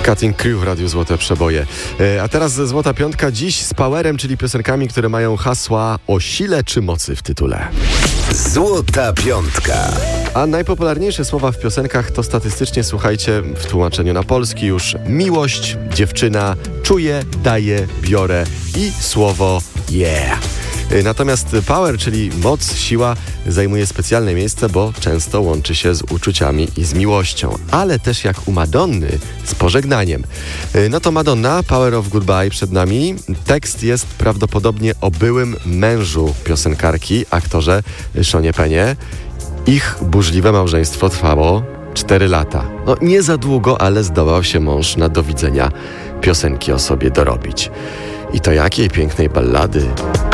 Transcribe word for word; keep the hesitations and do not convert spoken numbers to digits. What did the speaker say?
Cutting Crew w Radiu Złote Przeboje. A teraz Złota Piątka, dziś z Powerem, czyli piosenkami, które mają hasła o sile czy mocy w tytule. Złota Piątka. A najpopularniejsze słowa w piosenkach to statystycznie, słuchajcie, w tłumaczeniu na polski już miłość, dziewczyna, czuję, daję, biorę i słowo yeah. Natomiast power, czyli moc, siła, zajmuje specjalne miejsce, bo często łączy się z uczuciami i z miłością, ale też jak u Madonny z pożegnaniem. No to Madonna, Power of Goodbye przed nami. Tekst jest prawdopodobnie o byłym mężu piosenkarki, aktorze Seanie Pennie. Ich burzliwe małżeństwo trwało cztery lata. No nie za długo, ale zdołał się mąż na do widzenia piosenki o sobie dorobić. I to jakiej pięknej ballady.